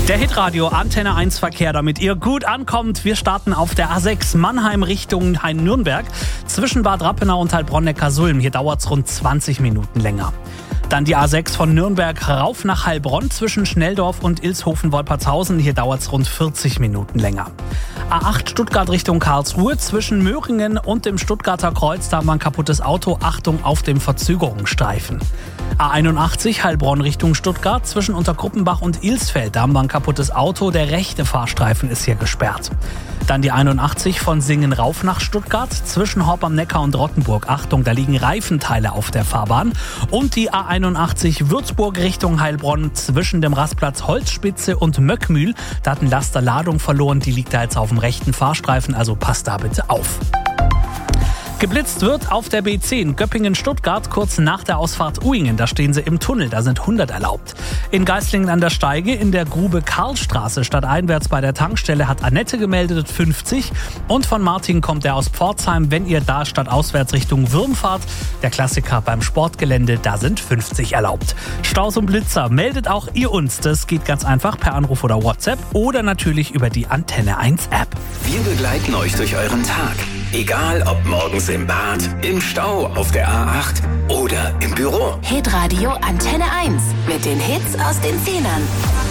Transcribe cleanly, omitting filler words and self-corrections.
Der Hitradio Antenne 1 Verkehr, damit ihr gut ankommt. Wir starten auf der A6 Mannheim Richtung Nürnberg. Zwischen Bad Rappenau und Heilbronn-Neckarsulm. Hier dauert es rund 20 Minuten länger. Dann die A6 von Nürnberg rauf nach Heilbronn zwischen Schnelldorf und Ilshofen-Wolpertshausen. Hier dauert es rund 40 Minuten länger. A8 Stuttgart Richtung Karlsruhe. Zwischen Möhringen und dem Stuttgarter Kreuz, da haben wir ein kaputtes Auto. Achtung auf dem Verzögerungsstreifen. A81 Heilbronn Richtung Stuttgart. Zwischen Untergruppenbach und Ilsfeld, da haben wir ein kaputtes Auto. Der rechte Fahrstreifen ist hier gesperrt. Dann die 81 von Singen rauf nach Stuttgart. Zwischen Horb am Neckar und Rottenburg. Achtung, da liegen Reifenteile auf der Fahrbahn. Und die A81 Würzburg Richtung Heilbronn. Zwischen dem Rastplatz Holzspitze und Möckmühl. Da hat ein Laster Ladung verloren. Die liegt da jetzt auf dem rechten Fahrstreifen. Also passt da bitte auf. Geblitzt wird auf der B10 Göppingen-Stuttgart kurz nach der Ausfahrt Uingen. Da stehen sie im Tunnel, da sind 100 erlaubt. In Geislingen an der Steige in der Grube Karlstraße stadteinwärts bei der Tankstelle hat Annette gemeldet 50. Und von Martin kommt er aus Pforzheim, wenn ihr da stadtauswärts Richtung Würm fahrt. Der Klassiker beim Sportgelände, da sind 50 erlaubt. Staus und Blitzer, meldet auch ihr uns. Das geht ganz einfach per Anruf oder WhatsApp oder natürlich über die Antenne 1 App. Wir begleiten euch durch euren Tag. Egal ob morgens im Bad, im Stau, auf der A8 oder im Büro. Hitradio Antenne 1 mit den Hits aus den 10ern.